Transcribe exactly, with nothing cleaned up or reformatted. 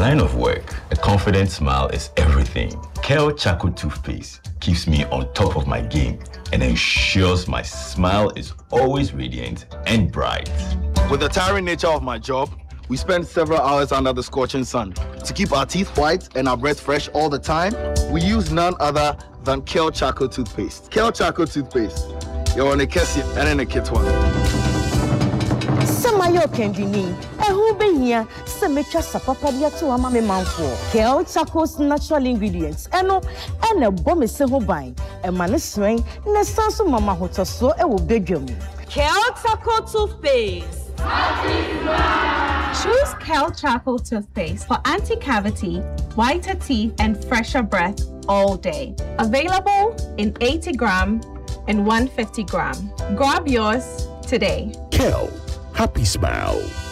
line of work, a confident smile is everything. Kale Charcoal Toothpaste keeps me on top of my game and ensures my smile is always radiant and bright. With the tiring nature of my job, we spend several hours under the scorching sun. To keep our teeth white and our breath fresh all the time, we use none other than Kale Charcoal Toothpaste. Kale Charcoal Toothpaste. You're on a Kessie and in a kit one. Samayo Kendini, a who be here, Samecha Sapapadia to Amame Manfo, Kale Charcoal's natural ingredients, and no, and a bomb is so buying, a man is swing, and a sanso mama hoto so a will beg you. Kale Charcoal Toothpaste. Choose Kale Charcoal Toothpaste for anti-cavity, whiter teeth, and fresher breath all day. Available in eighty gram and one hundred fifty gram. Grab yours today. Kale, happy smile.